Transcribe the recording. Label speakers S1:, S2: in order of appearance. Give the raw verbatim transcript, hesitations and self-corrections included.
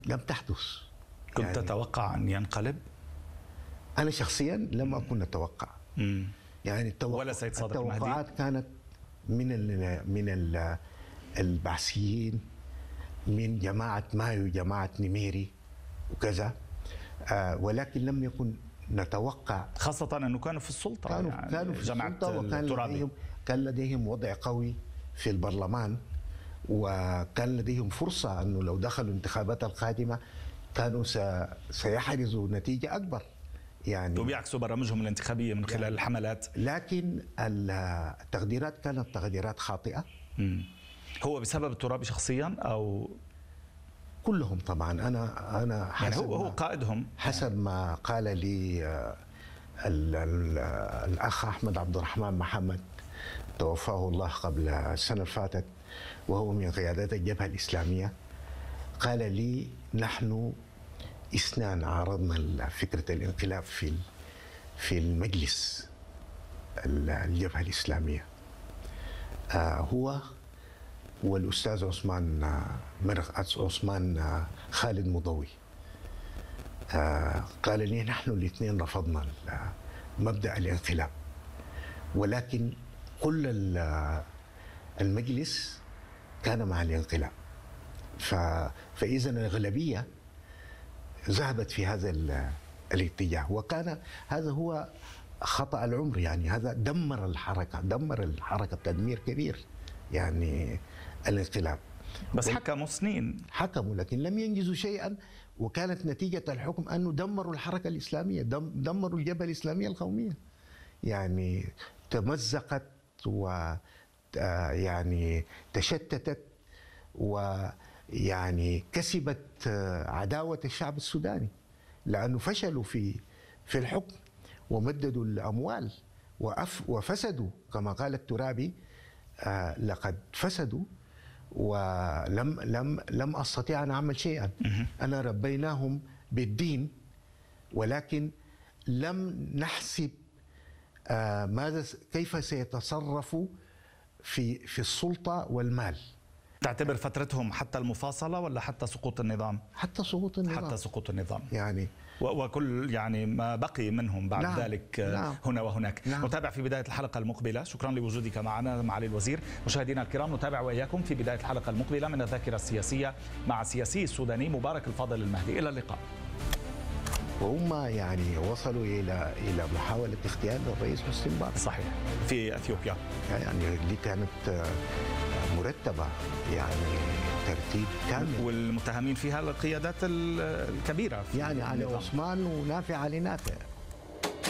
S1: لم تحدث.
S2: كنت يعني تتوقع أن ينقلب؟
S1: أنا شخصيا لم أكن أتوقع.
S2: مم.
S1: يعني التوقع
S2: ولا سيد صادق المهدي؟
S1: التوقعات كانت من ال من ال البعثيين، من جماعة مايو، جماعة نميري وكذا، آه ولكن لم يكن نتوقع،
S2: خاصة أنه كانوا في السلطة.
S1: كانوا
S2: يعني
S1: كانوا في
S2: جماعة
S1: السلطة، وكان لديهم كان لديهم وضع قوي في البرلمان، وكان لديهم فرصة أنه لو دخلوا الانتخابات القادمة كانوا سيحرزوا نتيجة أكبر يعني،
S2: وبيعكسوا برامجهم الانتخابية من خلال يعني الحملات.
S1: لكن التقديرات كانت تقديرات خاطئة.
S2: مم. هو بسبب الترابي شخصيا أو
S1: كلهم؟ طبعا أنا أنا
S2: حسب يعني هو هو قائدهم،
S1: حسب ما قال لي ال ال الأخ أحمد عبد الرحمن محمد توفاه الله قبل السنة اللي فاتت، وهو من قيادات الجبهة الإسلامية. قال لي نحن اثنان عارضنا فكرة الانقلاب في في المجلس الجبهة الإسلامية، هو والأستاذ عثمان مرق عثمان خالد مضوي. قال لي نحن الاثنين رفضنا مبدأ الانقلاب، ولكن كل المجلس كان مع الانقلاب، فإذا الأغلبية ذهبت في هذا الاتجاه، وكان هذا هو خطأ العمر. يعني هذا دمر الحركة، دمر الحركة تدمير كبير يعني الانقلاب.
S2: بس حكموا سنين،
S1: حكموا لكن لم ينجزوا شيئا، وكانت نتيجة الحكم أنه دمروا الحركة الإسلامية، دمروا الجبهة الإسلامية القومية، يعني تمزقت و يعني تشتتت، ويعني كسبت عداوة الشعب السوداني، لأنه فشلوا في في الحكم ومددوا الأموال وفسدوا كما قال الترابي. آه لقد فسدوا ولم لم لم استطيع ان اعمل شيئا. انا ربيناهم بالدين، ولكن لم نحسب آه ماذا كيف سيتصرفوا في في السلطه والمال.
S2: تعتبر فترتهم حتى المفاصله ولا حتى سقوط النظام؟
S1: حتى سقوط النظام.
S2: حتى سقوط النظام
S1: يعني
S2: وكل يعني ما بقي منهم بعد نعم. ذلك
S1: نعم.
S2: هنا وهناك. نعم. نتابع في بداية الحلقة المقبلة. شكرا لوجودك معنا معالي الوزير. مشاهدينا الكرام، نتابع وإياكم في بداية الحلقة المقبلة من الذاكرة السياسية مع السياسي السوداني مبارك الفاضل المهدي. إلى اللقاء.
S1: وهم يعني وصلوا إلى إلى محاولة اغتيال الرئيس حسني مبارك.
S2: صحيح، في أثيوبيا.
S1: يعني دي كانت مرتبة، يعني ترتيب كامل،
S2: والمتهمين فيها القيادات الكبيرة في
S1: يعني علي عثمان ونافع علي نافع.